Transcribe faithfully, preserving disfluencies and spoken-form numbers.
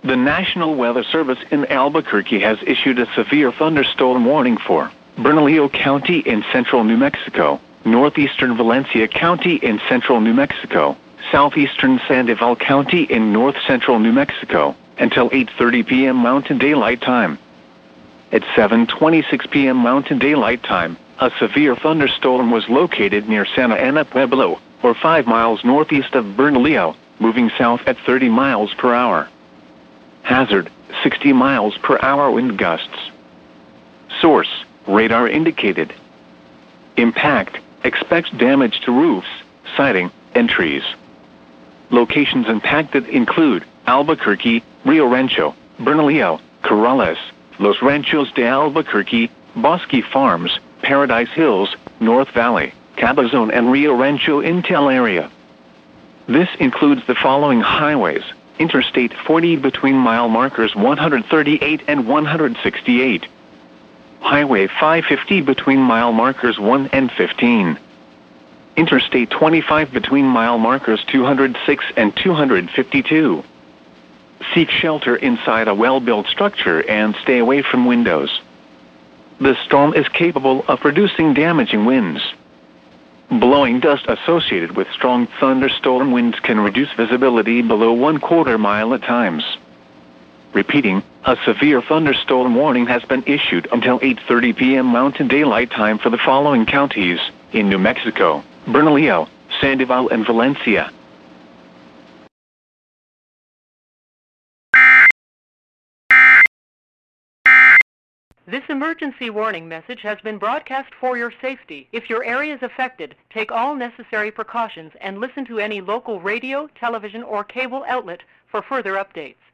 The National Weather Service in Albuquerque has issued a severe thunderstorm warning for Bernalillo County in central New Mexico, northeastern Valencia County in central New Mexico, southeastern Sandoval County in north-central New Mexico, until eight thirty p m Mountain Daylight Time. At seven twenty-six p m Mountain Daylight Time, a severe thunderstorm was located near Santa Ana Pueblo, or five miles northeast of Bernalillo, moving south at thirty miles per hour. Hazard, sixty miles per hour wind gusts. Source, radar indicated. Impact, expect damage to roofs, siding, and trees. Locations impacted include Albuquerque, Rio Rancho, Bernalillo, Corrales, Los Ranchos de Albuquerque, Bosque Farms, Paradise Hills, North Valley, Cabazon and Rio Rancho Intel area. This includes the following highways: Interstate forty between mile markers one hundred thirty-eight and one hundred sixty-eight. Highway five fifty between mile markers one and fifteen. Interstate twenty-five between mile markers two hundred six and two hundred fifty-two. Seek shelter inside a well-built structure and stay away from windows. The storm is capable of producing damaging winds. Blowing dust associated with strong thunderstorm winds can reduce visibility below one quarter mile at times. Repeating, a severe thunderstorm warning has been issued until eight thirty p m Mountain Daylight Time for the following counties in New Mexico: Bernalillo, Sandoval, and Valencia. This emergency warning message has been broadcast for your safety. If your area is affected, take all necessary precautions and listen to any local radio, television, or cable outlet for further updates.